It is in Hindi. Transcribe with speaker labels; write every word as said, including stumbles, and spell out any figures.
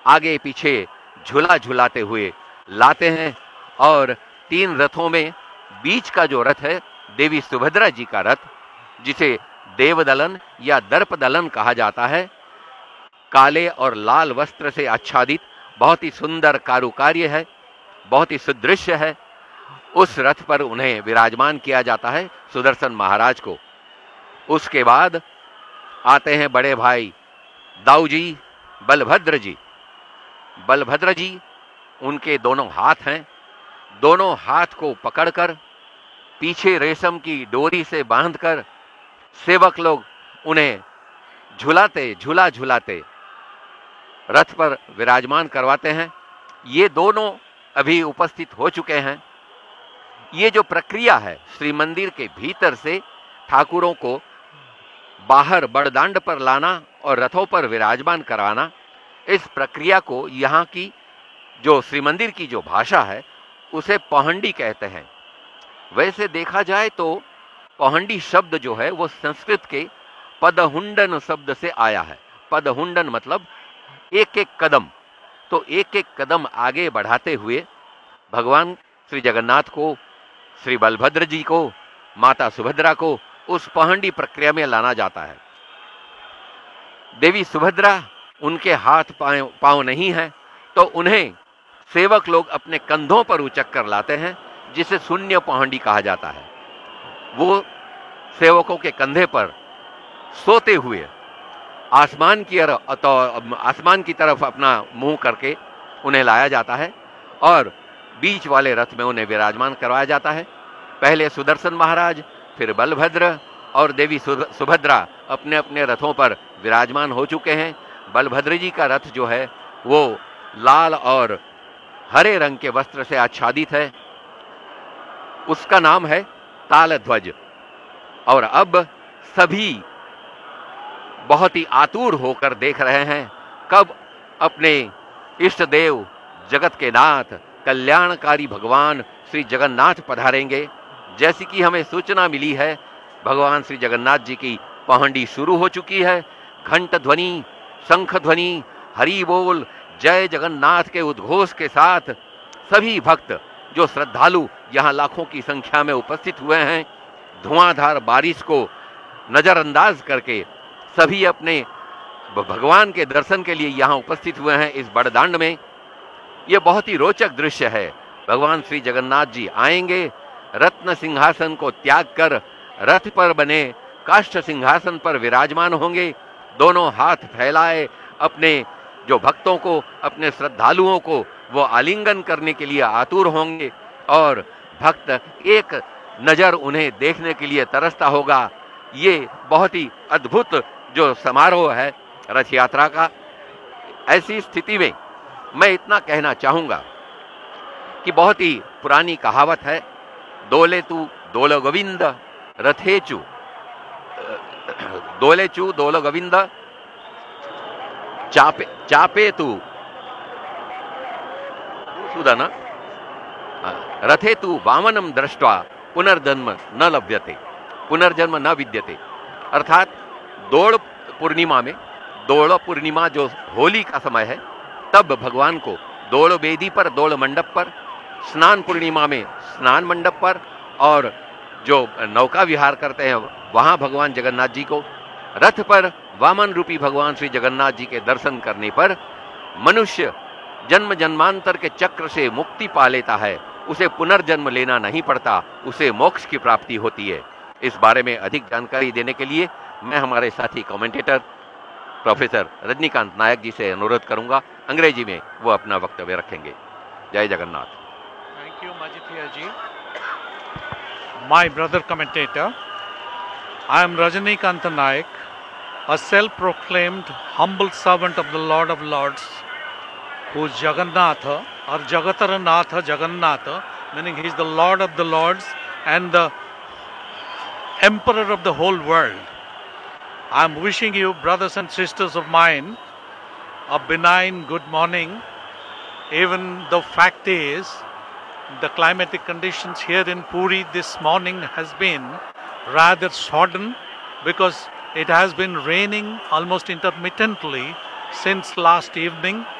Speaker 1: आगे पीछे झूला झुलाते हुए लाते हैं। और तीन रथों में बीच का जो रथ है देवी सुभद्रा जी का रथ, जिसे देवदलन या दर्पदलन कहा जाता है, काले और लाल वस्त्र से आच्छादित बहुत ही सुंदर कारुकार्य है, बहुत ही सुदृश्य है। उस रथ पर उन्हें विराजमान किया जाता है, सुदर्शन महाराज को। उसके बाद आते हैं बड़े भाई दाऊ जी, बलभद्र जी। बलभद्र जी, उनके दोनों हाथ हैं, दोनों हाथ को पकड़कर पीछे रेशम की डोरी से बांधकर सेवक लोग उन्हें झुलाते झूला झुलाते रथ पर विराजमान करवाते हैं। ये दोनों अभी उपस्थित हो चुके हैं। ये जो प्रक्रिया है श्री मंदिर के भीतर से ठाकुरों को बाहर बड़दांड पर लाना और रथों पर विराजमान कराना, इस प्रक्रिया को यहाँ की जो श्री मंदिर की जो भाषा है उसे पौहंडी कहते हैं। वैसे देखा जाए तो पौहंडी शब्द जो है वो संस्कृत के पदहुंडन शब्द से आया है। पदहुंडन मतलब एक एक कदम। तो एक एक कदम आगे बढ़ाते हुए भगवान श्री जगन्नाथ को, श्री बलभद्र जी को, माता सुभद्रा को उस पौहंडी प्रक्रिया में लाना जाता है। देवी सुभद्रा, उनके हाथ पांव पांव नहीं है, तो उन्हें सेवक लोग अपने कंधों पर उचक कर लाते हैं, जिसे शून्य पौहंडी कहा जाता है। वो सेवकों के कंधे पर सोते हुए आसमान की तो आसमान की तरफ अपना मुंह करके उन्हें लाया जाता है और बीच वाले रथ में उन्हें विराजमान करवाया जाता है। पहले सुदर्शन महाराज, फिर बलभद्र और देवी सुभद्रा अपने अपने रथों पर विराजमान हो चुके हैं। बलभद्र जी का रथ जो है वो लाल और हरे रंग के वस्त्र से आच्छादित है, उसका नाम है तालध्वज। और अब सभी बहुत ही आतुर होकर देख रहे हैं कब अपने इष्ट देव, जगत के नाथ, कल्याणकारी भगवान श्री जगन्नाथ पधारेंगे। जैसी कि हमें सूचना मिली है, भगवान श्री जगन्नाथ जी की पौहंडी शुरू हो चुकी है। घंट ध्वनि, शंख ध्वनि, हरि बोल, जय जगन्नाथ के उद्घोष के साथ सभी भक्त जो श्रद्धालु यहाँ लाखों की संख्या में उपस्थित हुए हैं, धुआंधार बारिश को नजरअंदाज करके सभी अपने भगवान के दर्शन के लिए यहाँ उपस्थित हुए हैं इस बड़दांड में। ये बहुत ही रोचक दृश्य है। भगवान श्री जगन्नाथ जी आएंगे, रत्न सिंहासन को त्याग कर रथ पर बने काष्ठ सिंहासन पर विराजमान होंगे। दोनों हाथ फैलाए अपने जो भक्तों को, अपने श्रद्धालुओं को वो आलिंगन करने के लिए आतुर होंगे और भक्त एक नजर उन्हें देखने के लिए तरसता होगा। ये बहुत ही अद्भुत जो समारोह है रथ यात्रा का। ऐसी स्थिति में मैं इतना कहना चाहूंगा कि बहुत ही पुरानी कहावत है, दोले तू दोल गोविंद रथेचु, दोले चू दोल गोविंद चापे चापे तू सुदन रथे तू वामनम दृष्ट्वा पुनर्जन्म न लभ्यते, पुनर्जन्म न विद्यते। अर्थात दौड़ पूर्णिमा में, दौड़ पूर्णिमा जो होली का समय है, तब भगवान को दौड़ वेदी पर, दौड़ मंडप पर, स्नान पूर्णिमा में स्नान मंडप पर, और जो नौका विहार करते हैं वहां भगवान जगन्नाथ जी को, रथ पर वामन रूपी भगवान श्री जगन्नाथ जी के दर्शन करने पर मनुष्य जन्म जन्मांतर के चक्र से मुक्ति पा लेता है। उसे पुनर्जन्म लेना नहीं पड़ता, उसे मोक्ष की प्राप्ति होती है। इस बारे में अधिक जानकारी देने के लिए मैं हमारे साथी कमेंटेटर प्रोफेसर रजनीकांत नायक जी से अनुरोध करूंगा, अंग्रेजी में वो अपना वक्तव्य रखेंगे। जय Jagannath.
Speaker 2: Thank you माजिथिया ji. My brother commentator, I am Rajnikant Nayak, a self-proclaimed humble servant of the Lord of Lords, who is Jagannatha or Jagataranatha Jagannatha, meaning he is the Lord of the Lords and the Emperor of the whole world. I am wishing you, brothers and sisters of mine, a benign good morning. Even the fact is, the climatic conditions here in Puri this morning has been rather sodden because it has been raining almost intermittently since last evening.